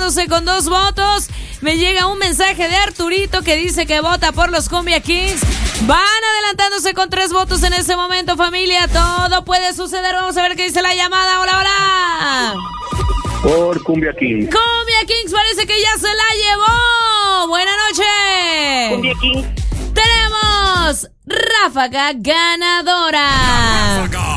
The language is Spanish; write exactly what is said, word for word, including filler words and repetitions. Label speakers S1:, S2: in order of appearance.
S1: adelantándose con dos votos. Me llega un mensaje de Arturito que dice que vota por los Cumbia Kings. Van adelantándose con tres votos en este momento, familia. Todo puede suceder. Vamos a ver qué dice la llamada. Hola, hola.
S2: Por Cumbia Kings.
S1: Cumbia Kings parece que ya se la llevó. Buenas noches.
S3: Cumbia Kings.
S1: Tenemos Ráfaga ganadora.
S4: Ráfaga